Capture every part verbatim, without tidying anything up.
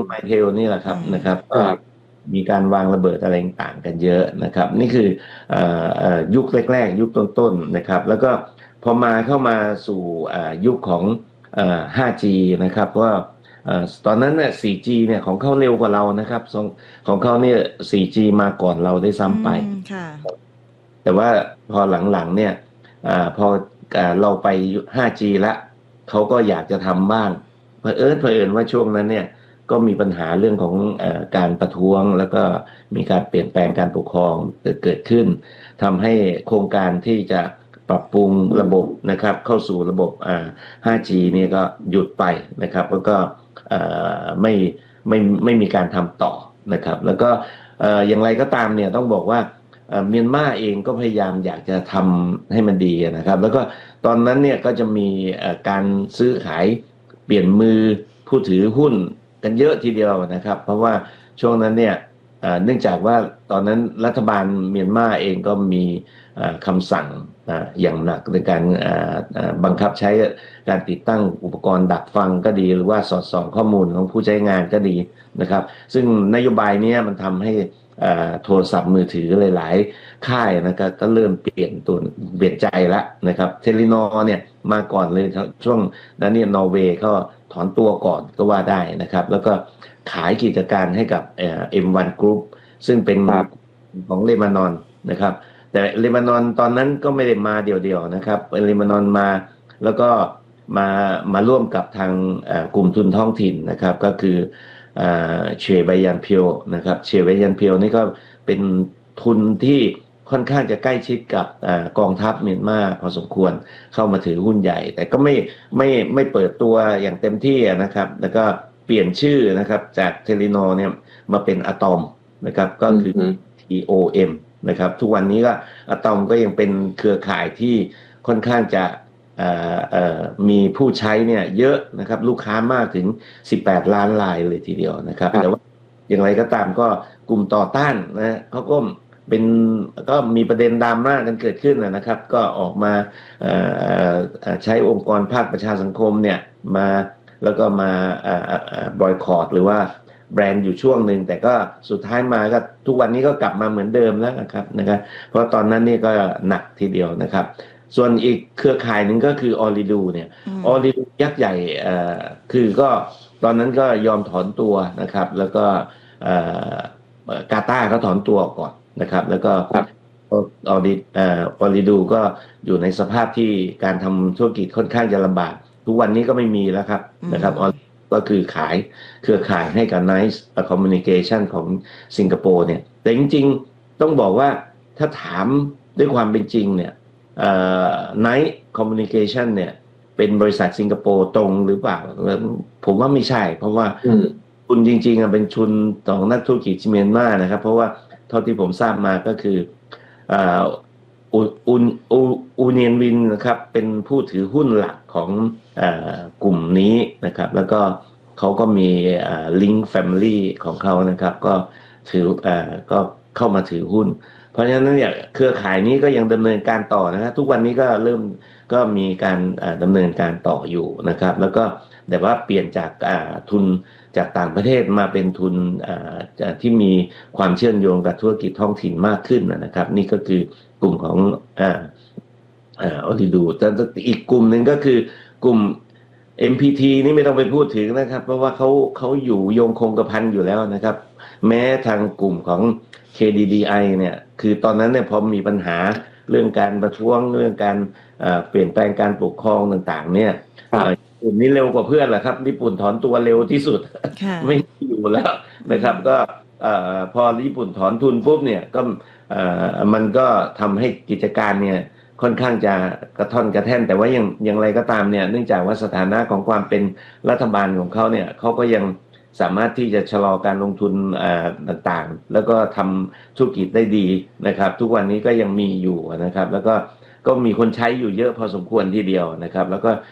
ไมเทลนี่แหละคอืรับมนะครับก็ครับมีการวางระเบิดอะไรต่างๆกันเยอะนะครับนี่คือเอ่อเอ่อยุคแรกๆยุคต้นๆนะครับแล้วก็พอมาเข้ามาสู่เอ่อยุคของเอ่อ ห้า จี นะครับว่าเอ่อตอนนั้นเนี่ย โฟร์ จี เนี่ยของเขาเร็วกว่าเรานะครับของของเขาเนี่ย โฟร์ จี มาก่อนเราได้อืซ้ำไปมค่ะแต่ว่าพอหลังๆเนี่ยอ่าพออ่าเราไป ห้า จี ละเขาก็อยากจะทำบ้างเผอิญเผอิญว่าช่วงนั้นเนี่ยก็มีปัญหาเรื่องของเอ่อการประท้วงแล้วก็มีการเปลี่ยนแปลงการปกครองเกิดเกิดขึ้นทำให้โครงการที่จะปรับปรุงระบบนะครับเข้าสู่ระบบอ่า ห้า จี เนี่ยก็หยุดไปนะครับแล้วก็เอ่อไม่ไม่ไม่มีการทำต่อนะครับแล้วก็เอ่ออย่างไรก็ตามเนี่ยต้องบอกว่า เอ่อเมียนมาเองก็พยายามอยากจะทำให้มันดีนะครับแล้วก็ตอนนั้นเนี่ยก็จะมีเอ่อการซื้อขายเปลี่ยนมือผู้ถือหุ้นกันเยอะทีเดียวนะครับเพราะว่าช่วงนั้นเนี่ยเอ่อเนื่องจากว่าตอนนั้นรัฐบาลเมียนมาเองก็มีเอ่อคำสั่งอ่าอย่างหนักในการอ่าอ่าบังคับใช้การติดตั้งอุปกรณ์ดักฟังก็ดีหรือว่าสอดส่องข้อมูลของผู้ใช้งานก็ดีนะครับซึ่งนโยบายเนี้มันทำให้ เอ่อโทรศัพท์มือถือหลายๆค่ายนะครับก็เริ่มเปลี่ยนตัวเปลี่ยนใจแล้วนะครับเทเลนอเนี่ยมาก่อนเลยช่วงนั้นเนี่ยนอร์เวย์ก็ถอนตัวก่อนก็ว่าได้นะครับแล้วก็ขายกิจการให้กับเอ่อ เอ็ม วัน Group ซึ่งเป็นครับของเลบานอนนะครับแต่เลบานอนตอนนั้นก็ไม่ได้มาเดี่ยวๆนะครับเลบานอนมาแล้วก็มามาร่วมกับทางเอ่อกลุ่มทุนท้องถิ่นนะครับก็คือ อ่าเชบายันเพียวนะครับเชบายันเพียวนี่ก็เป็นทุนที่ค่อนข้างจะใกล้ชิดกับอากองทัพเมียนมาพอสมควรเข้ามาถือหุ้นใหญ่แต่ก็ไม่ไม่ไม่เปิดตัวอย่างเต็มที่นะครับแล้วก็เปลี่ยนชื่อนะครับจากเทเลนอเนี่ยมาเป็นอะตอมนะครับก็คืออืมอืมที โอ เอ็ม นะครับทุกวันนี้ก็อะตอมก็ยังเป็นเครือข่ายที่ค่อนข้างจะ เอ่อเอ่อมีผู้ใช้เนี่ยเยอะนะครับลูกค้ามากถึงสิบแปดล้านรายเลยทีเดียวนะครับแต่ว่าครับอย่างไรก็ตามก็กลุ่มต่อต้านนะเขาก็เป็นก็มีประเด็นดราม่ากันเกิดขึ้นนะครับก็ออกมาเอ่อเอ่อใช้องค์กรภาคประชาสังคมเนี่ยมาแล้วก็มาบอยคอตหรือว่าแบรนด์อยู่ช่วงหนึ่งแต่ก็สุดท้ายมาก็ทุกวันนี้ก็กลับมาเหมือนเดิมแล้วนะครับนะครับเพราะตอนนั้นนี่ก็หนักทีเดียวนะครับ ส่วนอีกเครือข่ายหนึ่งก็คือออริดูเนี่ยอืมออริดูยักษ์ใหญ่เอ่อคือก็ตอนนั้นก็ยอมถอนตัวนะครับแล้วก็เอ่อกาตาร์ก็ถอนตัวก่อนนะครับแล้วก็ครับออริเอ่อออริดูก็อยู่ในสภาพที่การทำธุรกิจค่อนข้างจะลำบากทุกวันนี้ก็ไม่มีแล้วครับอืนะครับออมก็คือขายเครือข่ายให้กับ Nice Communication ของสิงคโปร์เนี่ยแต่จริงๆต้องบอกว่าถ้าถามด้วยความเป็นจริงเนี่ย เอ่อ Night Communication เนี่ยเป็นบริษัทสิงคโปร์ตรงหรือเปล่าผมว่าไม่ใช่เพราะว่าอืมทุนจริงๆเป็นทุนของนักธุรกิจเมียนมานะครับเพราะว่าเท่าที่ผมทราบมาก็คือเอ่ออุอุอุอูเนียนวินนะครับเป็นผู้ถือหุ้นหลักของเอ่อกลุ่มนี้นะครับแล้วก็เขาก็มีลิงก์แฟมิลี่ของเขานะครับก็ถือเอ่อก็เข้ามาถือหุ้น เพราะฉะนั้นเนี่ยเครือข่ายนี้ก็ยังดำเนินการต่อนะครับทุกวันนี้ก็เริ่มก็มีการดำเนินการต่ออยู่นะครับแล้วก็แต่ว่าเปลี่ยนจากทุนจากต่างประเทศมาเป็นทุนที่มีความเชื่อมโยงกับธุรกิจท้องถิ่นมากขึ้นนะครับนี่ก็คือกลุ่มของออริดูแต่อีกกลุ่มหนึ่งก็คือกลุ่ม เอ็ม พี ที นี่ไม่ต้องไปพูดถึงนะครับเพราะว่าเขาเขาอยู่โยงคงกระพันอยู่แล้วนะครับแม้ทางกลุ่มของ เค ดี ดี ไอ เนี่ยคือตอนนั้นเนี่ยพอมีปัญหาเรื่องการประท้วงเรื่องการเปลี่ยนแปลงการปกครองต่างๆเนี่ยครับญี่ปุ่นนี่เร็วกว่าเพื่อนแหละครับญี่ปุ่นถอนตัวเร็วที่สุดค่ะไม่อยู่แล้วอืนะครับก็มพอญี่ปุ่นถอนทุนปุ๊บเนี่ยก็มันก็ทำให้กิจการเนี่ยค่อนข้างจะกระท่อนกระแท่นแต่ว่าอย่างอย่างไรก็ตามเนี่ยเนื่องจากว่าสถานะของความเป็นรัฐบาลของเขาเนี่ยเขาก็ยังสามารถที่จะชะลอการลงทุนต่างๆแล้วก็ทำธุรกิจได้ดีนะครับทุกวันนี้ก็ยังมีอยู่นะครับแล้วก็ก็มีคนใช้อยู่เยอะพอสมควรทีเดียวนะครับแล้วก็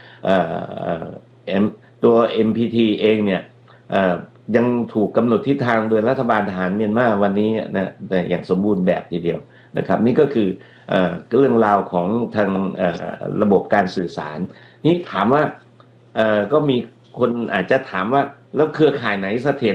ตัว เอ็ม พี ที เองเนี่ยยังถูกกำหนดทิศทางโดยรัฐบาลทหารเมียนมาวันนี้นะอย่างสมบูรณ์แบบทีเดียวนะครับนี่ก็คือเรื่องราวของทางระบบการสื่อสารนี่ถามว่าก็มีคนอาจจะถามว่าแล้วเครือข่ายไหนเสถียร